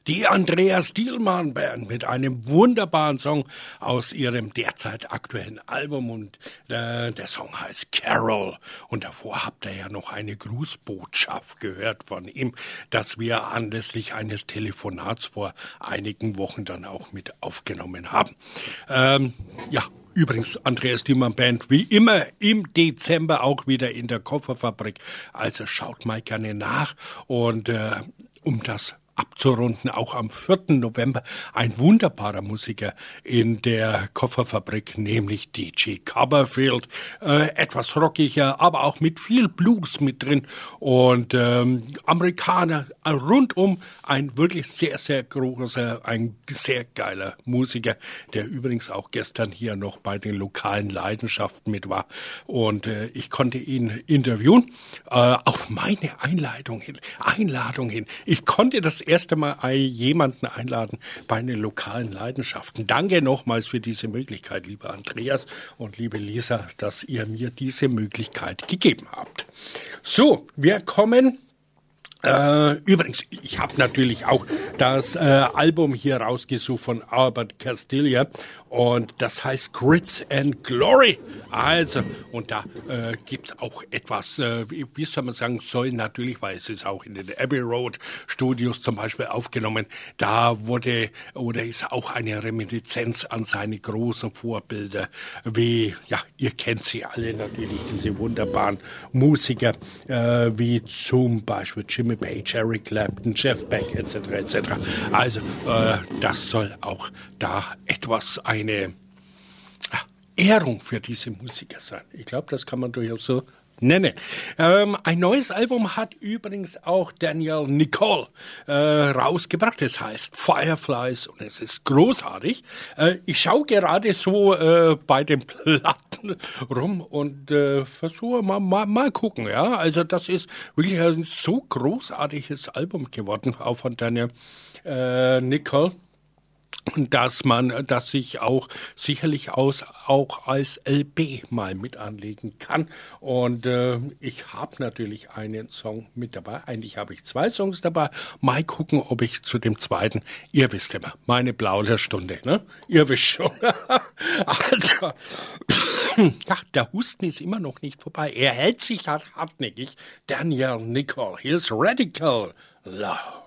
Die Andreas Dielmann Band mit einem wunderbaren Song aus ihrem derzeit aktuellen Album und der Song heißt Carol. Und davor habt ihr ja noch eine Grußbotschaft gehört von ihm, das wir anlässlich eines Telefonats vor einigen Wochen dann auch mit aufgenommen haben. Übrigens, Andreas Dielmann Band, wie immer im Dezember auch wieder in der Kofferfabrik. Also schaut mal gerne nach. Und um das abzurunden, auch am 4. November ein wunderbarer Musiker in der Kofferfabrik, nämlich DJ Copperfield. Etwas rockiger, aber auch mit viel Blues mit drin und Amerikaner rundum, ein wirklich sehr, sehr großer, ein sehr geiler Musiker, der übrigens auch gestern hier noch bei den lokalen Leidenschaften mit war und ich konnte ihn interviewen, auf meine Einladung hin. Ich konnte das erste Mal jemanden einladen bei den lokalen Leidenschaften. Danke nochmals für diese Möglichkeit, lieber Andreas und liebe Lisa, dass ihr mir diese Möglichkeit gegeben habt. So, wir kommen. Übrigens, ich habe natürlich auch das Album hier rausgesucht von Albert Castiglia und das heißt Grits and Glory. Also, und da gibt's auch etwas, wie soll man sagen, soll natürlich, weil es ist auch in den Abbey Road Studios zum Beispiel aufgenommen, da ist auch eine Reminiszenz an seine großen Vorbilder, wie, ja, ihr kennt sie alle natürlich, diese wunderbaren Musiker, wie zum Beispiel Jimmy Page, Eric Clapton, Jeff Beck etc. etc. Also das soll auch da etwas eine Ehrung für diese Musiker sein. Ich glaube, das kann man durchaus so nennen. Ein neues Album hat übrigens auch Daniel Nicole rausgebracht. Es heißt Fireflies und es ist großartig. Ich schaue gerade so bei den Platten rum und versuche mal gucken. Ja, also das ist wirklich ein so großartiges Album geworden, auch von Daniel Nicole. Und dass das sich auch sicherlich auch als LP mal mit anlegen kann. Und ich habe natürlich einen Song mit dabei. Eigentlich habe ich 2 Songs dabei. Mal gucken, ob ich zu dem zweiten, ihr wisst immer, meine Plauderstunde, ne? Ihr wisst schon. Also, ja, der Husten ist immer noch nicht vorbei. Er hält sich hartnäckig. Daniel Nicole, here's Radical Love.